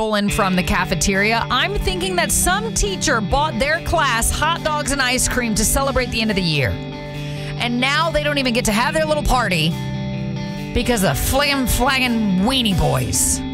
stolen from the cafeteria. I'm thinking that some teacher bought their class hot dogs and ice cream to celebrate the end of the year. And now they don't even get to have their little party because of flagging weenie boys.